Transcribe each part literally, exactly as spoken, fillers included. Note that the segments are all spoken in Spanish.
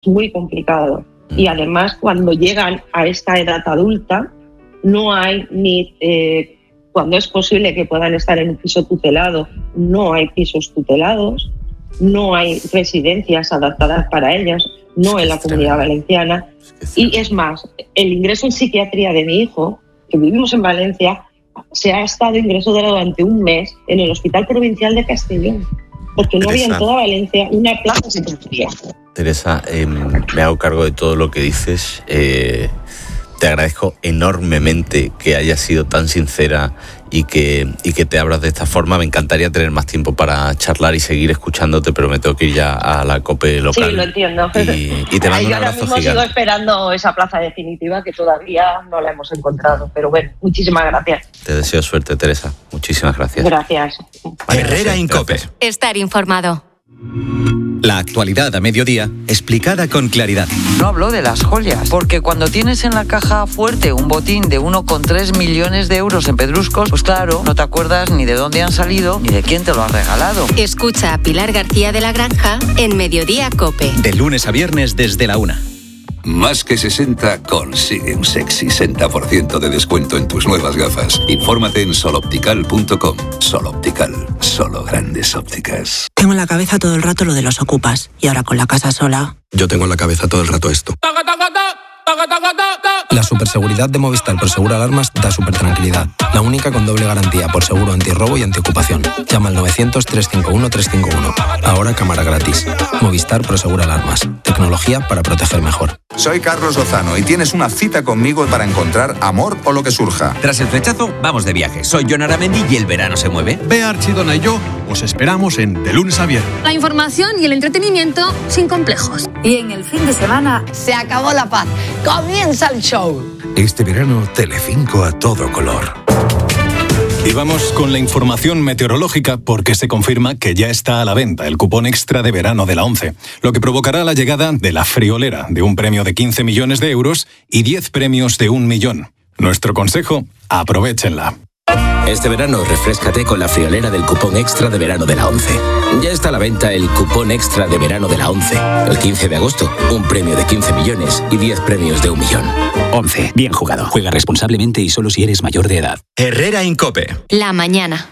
muy complicado. Y además, cuando llegan a esta edad adulta, no hay ni... Eh, cuando es posible que puedan estar en un piso tutelado, no hay pisos tutelados, no hay residencias adaptadas para ellas, no en la Comunidad Valenciana. Y es más, el ingreso en psiquiatría de mi hijo, que vivimos en Valencia, se ha estado ingresado durante un mes en el Hospital Provincial de Castellón, porque no Teresa, había en toda Valencia una plaza de psiquiatría. Teresa, eh, me hago cargo de todo lo que dices. Eh, te agradezco enormemente que hayas sido tan sincera y que, y que te abras de esta forma. Me encantaría tener más tiempo para charlar y seguir escuchándote, pero me tengo que ir ya a la COPE local. Sí, lo entiendo. Y, y te mando un Yo ahora abrazo mismo gigante. sigo esperando esa plaza definitiva que todavía no la hemos encontrado. Pero bueno, muchísimas gracias. Te deseo suerte, Teresa. Muchísimas gracias. Gracias. Herrera Incope. Estar informado. La actualidad a mediodía, explicada con claridad. No hablo de las joyas, porque cuando tienes en la caja fuerte un botín de uno coma tres millones de euros en pedruscos, pues claro, no te acuerdas ni de dónde han salido ni de quién te lo ha regalado. Escucha a Pilar García de la Granja en Mediodía Cope. De lunes a viernes desde la una. Más que sesenta consigue un sexy sesenta por ciento de descuento en tus nuevas gafas. Infórmate en sol optical punto com. Sol Optical, solo grandes ópticas. Tengo en la cabeza todo el rato lo de los ocupas y ahora con la casa sola. Yo tengo en la cabeza todo el rato esto. La superseguridad de Movistar por Seguro Alarmas da super tranquilidad. La única con doble garantía por seguro antirrobo y antiocupación. Llama al novecientos, trescientos cincuenta y uno, trescientos cincuenta y uno. Ahora cámara gratis. Movistar por Seguro Alarmas. Tecnología para proteger mejor. Soy Carlos Lozano y tienes una cita conmigo para encontrar amor o lo que surja. Tras el flechazo, vamos de viaje. Soy Jon Aramendi y el verano se mueve. Bea Archidona y yo os esperamos en De Lunes a Viernes. La información y el entretenimiento sin complejos. Y en el fin de semana se acabó la paz. Comienza el show. Este verano, Telecinco a todo color. Y vamos con la información meteorológica porque se confirma que ya está a la venta el cupón extra de verano de la ONCE, lo que provocará la llegada de la friolera de un premio de quince millones de euros y diez premios de un millón. Nuestro consejo, aprovéchenla. Este verano refréscate con la friolera del cupón extra de verano de la ONCE. Ya está a la venta el cupón extra de verano de la ONCE. El quince de agosto, un premio de quince millones y diez premios de un millón. ONCE, bien jugado. Juega responsablemente y solo si eres mayor de edad. Herrera Incope. La mañana.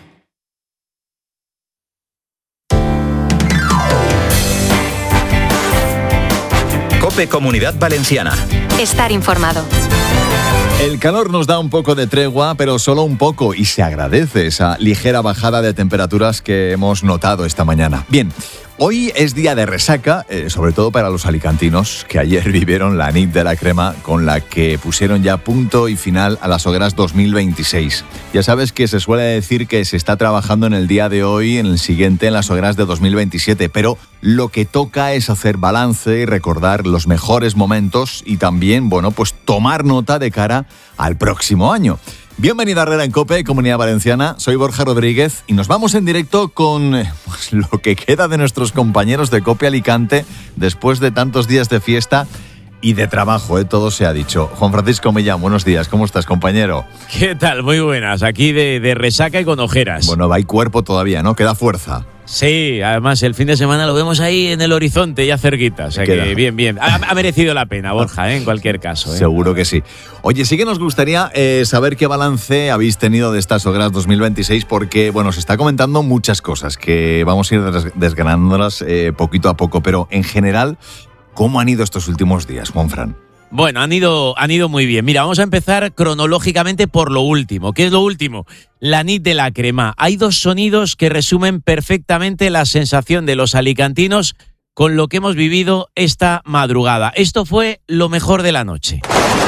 Cope Comunidad Valenciana. Estar informado. El calor nos da un poco de tregua, pero solo un poco, y se agradece esa ligera bajada de temperaturas que hemos notado esta mañana. Bien, hoy es día de resaca, eh, sobre todo para los alicantinos, que ayer vivieron la nit de la crema con la que pusieron ya punto y final a las hogueras dos mil veintiséis. Ya sabes que se suele decir que se está trabajando en el día de hoy, en el siguiente, en las hogueras de dos mil veintisiete, pero lo que toca es hacer balance y recordar los mejores momentos y también, bueno, pues tomar nota de cara al próximo año. Bienvenida a Herrera en Cope, Comunidad Valenciana. Soy Borja Rodríguez y nos vamos en directo con pues, lo que queda de nuestros compañeros de Cope Alicante después de tantos días de fiesta y de trabajo, ¿eh? Todo se ha dicho. Juan Francisco Millán, buenos días. ¿Cómo estás, compañero? ¿Qué tal? Muy buenas. Aquí de, de resaca y con ojeras. Bueno, hay cuerpo todavía, ¿no? Queda fuerza. Sí, además el fin de semana lo vemos ahí en el horizonte, ya cerquita. O sea Queda. que bien, bien. Ha, ha merecido la pena, Borja, ¿eh? En cualquier caso. ¿eh? Seguro que sí. Oye, sí que nos gustaría eh, saber qué balance habéis tenido de estas hogueras dos mil veintiséis, porque, bueno, se está comentando muchas cosas que vamos a ir des- desgranándolas eh, poquito a poco, pero en general, ¿cómo han ido estos últimos días, Juanfran? Bueno, han ido, han ido muy bien. Mira, vamos a empezar cronológicamente por lo último. ¿Qué es lo último? La nit de la crema. Hay dos sonidos que resumen perfectamente la sensación de los alicantinos con lo que hemos vivido esta madrugada. Esto fue lo mejor de la noche.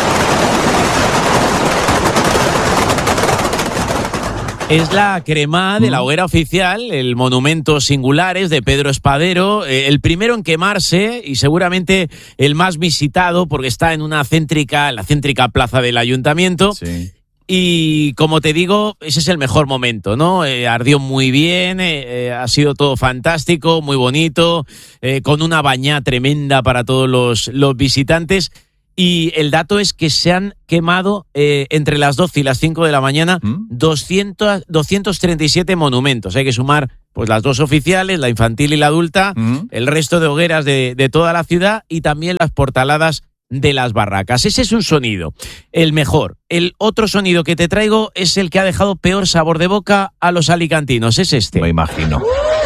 Es la crema de la hoguera oficial, el monumento singulares de Pedro Espadero, eh, el primero en quemarse y seguramente el más visitado porque está en una céntrica, en la céntrica plaza del ayuntamiento. Sí. Y como te digo, ese es el mejor momento, ¿no? Eh, ardió muy bien, eh, eh, ha sido todo fantástico, muy bonito, eh, con una bañá tremenda para todos los, los visitantes. Y el dato es que se han quemado eh, entre las doce y las cinco de la mañana ¿Mm? doscientos, doscientos treinta y siete monumentos. Hay que sumar pues las dos oficiales, la infantil y la adulta, uh-huh. el resto de hogueras de, de toda la ciudad y también las portaladas de las barracas. Ese es un sonido, el mejor. El otro sonido que te traigo es el que ha dejado peor sabor de boca a los alicantinos, es este. Me imagino.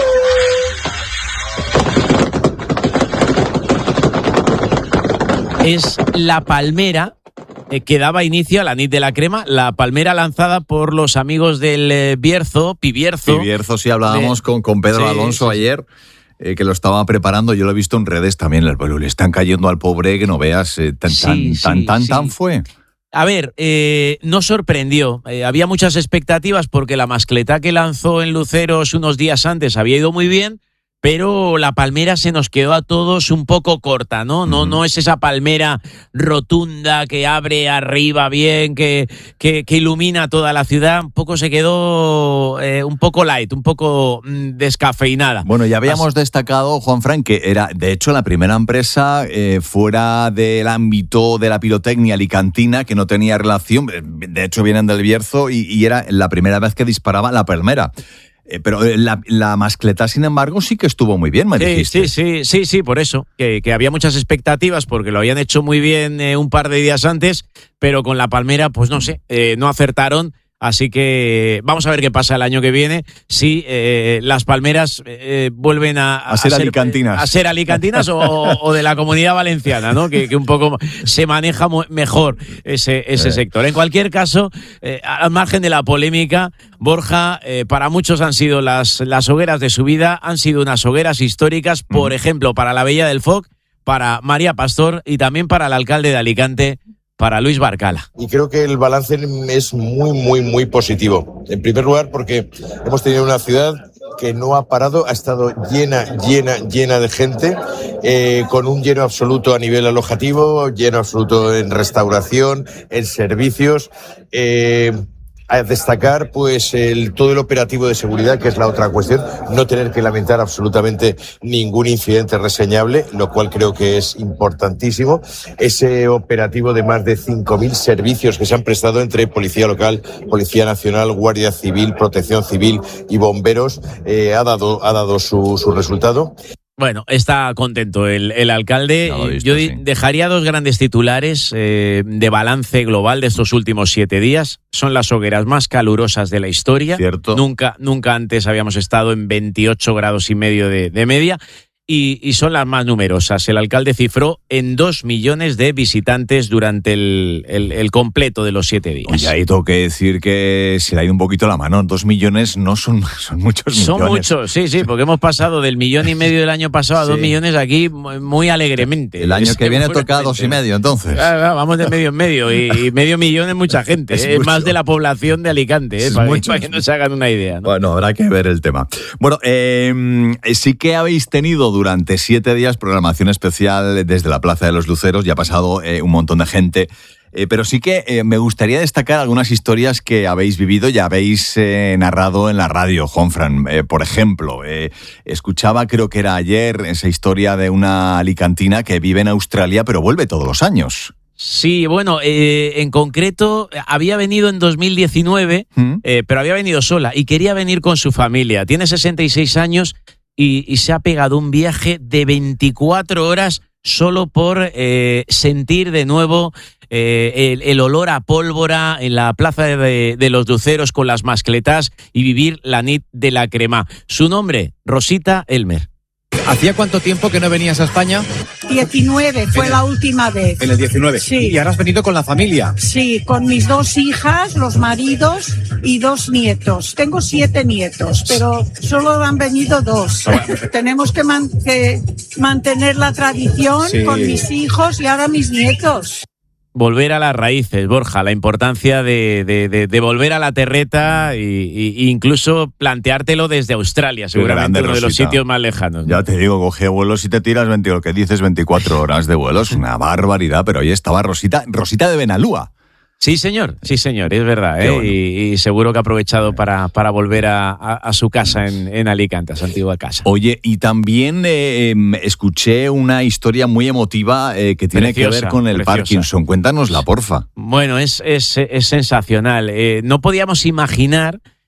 Es la palmera eh, que daba inicio a la nit de la crema, la palmera lanzada por los amigos del eh, Bierzo, Pibierzo. Pibierzo, sí, hablábamos de... con, con Pedro sí, Alonso sí. ayer. Eh, que lo estaba preparando, yo lo he visto en redes también, le están cayendo al pobre que no veas, eh, tan, sí, tan, sí, tan, tan, sí. tan fue. A ver, eh, no sorprendió, eh, había muchas expectativas porque la mascletá que lanzó en Luceros unos días antes había ido muy bien, pero la palmera se nos quedó a todos un poco corta, ¿no? No, mm. no es esa palmera rotunda que abre arriba bien, que, que, que ilumina toda la ciudad. Un poco se quedó eh, un poco light, un poco mm, descafeinada. Bueno, ya habíamos Así. destacado, Juanfran, que era, de hecho, la primera empresa eh, fuera del ámbito de la pirotecnia alicantina, que no tenía relación, de hecho vienen del Bierzo, y, y era la primera vez que disparaba la palmera. Eh, pero la, la mascletá, sin embargo, sí que estuvo muy bien, me sí, dijiste. Sí, sí, sí, sí, por eso. Que, que había muchas expectativas porque lo habían hecho muy bien eh, un par de días antes, pero con la palmera, pues no sé, eh, no acertaron. Así que vamos a ver qué pasa el año que viene si eh, las palmeras eh, vuelven a, a, a ser alicantinas, a ser alicantinas o, o de la Comunidad Valenciana, ¿no? Que, que un poco se maneja mejor ese, ese eh. sector. En cualquier caso, eh, al margen de la polémica, Borja, eh, para muchos han sido las, las hogueras de su vida, han sido unas hogueras históricas, por mm. ejemplo, para la Bella del Foc, para María Pastor y también para el alcalde de Alicante, para Luis Barcala. Y creo que el balance es muy, muy, muy positivo. En primer lugar, porque hemos tenido una ciudad que no ha parado, ha estado llena, llena, llena de gente, eh, con un lleno absoluto a nivel alojativo, lleno absoluto en restauración, en servicios. Eh, A destacar pues el, todo el operativo de seguridad, que es la otra cuestión, no tener que lamentar absolutamente ningún incidente reseñable, lo cual creo que es importantísimo. Ese operativo de más de cinco mil servicios que se han prestado entre Policía Local, Policía Nacional, Guardia Civil, Protección Civil y Bomberos eh, ha dado, ha dado su, su resultado. Bueno, está contento el, el alcalde. Visto, Yo sí. dejaría dos grandes titulares eh, de balance global de estos últimos siete días. Son las hogueras más calurosas de la historia. Cierto. Nunca, nunca antes habíamos estado en veintiocho grados y medio de, de media. Y, y son las más numerosas. El alcalde cifró en dos millones de visitantes durante el, el, el completo de los siete días. Oye, ahí tengo que decir que se le ha ido un poquito la mano. Dos millones no son, son muchos millones. Son muchos, sí, sí, porque hemos pasado del millón y medio del año pasado a sí. dos millones aquí muy alegremente. El año es que viene toca dos y medio, entonces. Ah, vamos de medio en medio y, y medio millón es mucha gente. Es, es más de la población de Alicante, eh, para, para que no se hagan una idea, ¿no? Bueno, habrá que ver el tema. Bueno, eh, sí que habéis tenido durante siete días programación especial desde la Plaza de los Luceros. Ya ha pasado eh, un montón de gente. Eh, pero sí que eh, me gustaría destacar algunas historias que habéis vivido y habéis eh, narrado en la radio, Juanfran. Eh, por ejemplo, eh, escuchaba, creo que era ayer, esa historia de una alicantina que vive en Australia, pero vuelve todos los años. Sí, bueno, eh, en concreto había venido en dos mil diecinueve, ¿Mm? eh, pero había venido sola y quería venir con su familia. Tiene sesenta y seis años y, y se ha pegado un viaje de veinticuatro horas solo por eh, sentir de nuevo eh, el, el olor a pólvora en la Plaza de, de los Luceros con las mascletas y vivir la nit de la crema. Su nombre, Rosita Elmer. ¿Hacía cuánto tiempo que no venías a España? diecinueve, fue la última vez. ¿En el diecinueve? Sí. ¿Y ahora has venido con la familia? Sí, con mis dos hijas, los maridos y dos nietos. Tengo siete nietos, pero solo han venido dos. Tenemos que, man- que mantener la tradición sí. con mis hijos y ahora mis nietos. Volver a las raíces, Borja, la importancia de, de, de, de volver a la terreta e incluso planteártelo desde Australia, seguramente grande, uno de los sitios más lejanos, ¿no? Ya te digo, coge vuelos y te tiras veinte, lo que dices, veinticuatro horas de vuelo, es una barbaridad, pero ahí estaba Rosita, Rosita de Benalúa. Sí, señor, sí, señor, es verdad, ¿eh? Bueno. y, y seguro que ha aprovechado para, para volver a, a, a su casa en, en Alicante, a su antigua casa. Oye, y también eh, escuché una historia muy emotiva eh, que tiene preciosa, que ver con el preciosa. Parkinson. Cuéntanosla, porfa. Bueno, es, es, es sensacional. Eh, no podíamos imaginar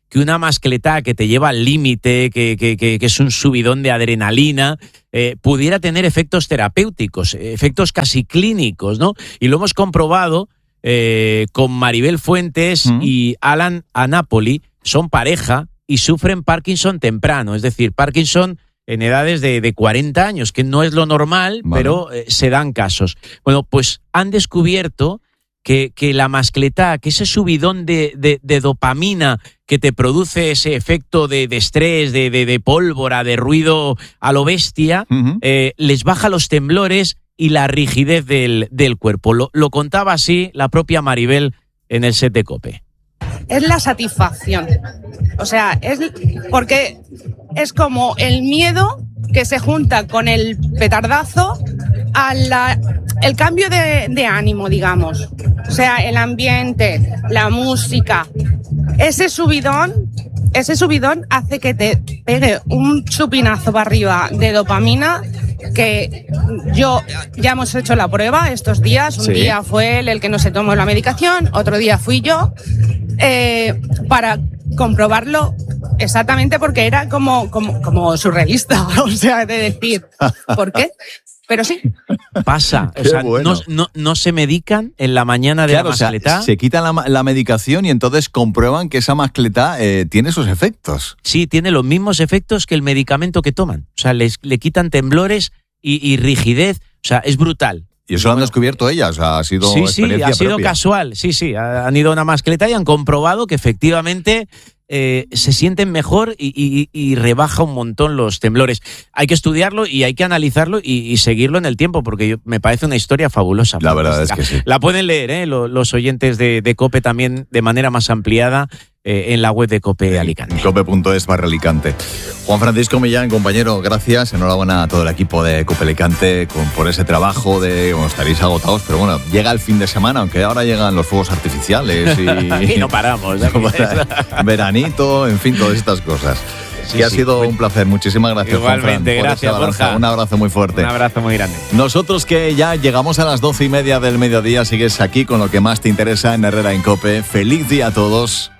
que una mascletá que te lleva al límite, que, que, que, que es un subidón de adrenalina, eh, pudiera tener efectos terapéuticos, efectos casi clínicos, ¿no? Y lo hemos comprobado eh, con Maribel Fuentes mm. y Alan Anapoli, son pareja y sufren Parkinson temprano, es decir, Parkinson en edades de, de cuarenta años, que no es lo normal, vale. pero eh, se dan casos. Bueno, pues han descubierto que, que la mascletá, que ese subidón de, de, de dopamina que te produce ese efecto de, de estrés, de, de, de pólvora, de ruido a lo bestia, uh-huh. eh, les baja los temblores y la rigidez del, del cuerpo. Lo, lo contaba así la propia Maribel en el set de COPE. Es la satisfacción. O sea, es porque es como el miedo que se junta con el petardazo a la, el cambio de, de ánimo, digamos. O sea, el ambiente, la música. Ese subidón, ese subidón hace que te pegue un chupinazo para arriba de dopamina que yo ya hemos hecho la prueba estos días. Un sí. día fue él el que no se tomó la medicación, otro día fui yo, eh, para comprobarlo exactamente porque era como, como, como surrealista, o sea, de decir, ¿por qué? Pero sí. Pasa. O sea, bueno. no, no, no se medican en la mañana de claro, la mascletá. O sea, se quitan la, la medicación y entonces comprueban que esa mascletá eh, tiene esos efectos. Sí, tiene los mismos efectos que el medicamento que toman. O sea, les, le quitan temblores y, y rigidez. O sea, es brutal. Y eso lo han descubierto ellas, o sea, ha sido sí, experiencia sí, ha sido propia. Casual. Sí, sí, han ido a una mascletá y han comprobado que efectivamente eh, se sienten mejor y, y, y rebaja un montón los temblores. Hay que estudiarlo y hay que analizarlo y, y seguirlo en el tiempo, porque yo, me parece una historia fabulosa. La verdad es que sí. La pueden leer, ¿eh? los, los oyentes de, de COPE también de manera más ampliada eh, en la web de COPE Alicante. cope punto es barra Alicante. Juan Francisco Millán, compañero, gracias. Enhorabuena a todo el equipo de COPE Alicante con, por ese trabajo de, bueno, estaréis agotados, pero bueno, llega el fin de semana, aunque ahora llegan los fuegos artificiales y, y no paramos. ¿eh? Veranito, en fin, todas estas cosas. Sí, que ha sí, sido bueno. un placer. Muchísimas gracias, Igualmente, Juan Fran, gracias, Borja. Un abrazo muy fuerte. Un abrazo muy grande. Nosotros que ya llegamos a las doce y media del mediodía, sigues aquí con lo que más te interesa en Herrera en COPE. Feliz día a todos.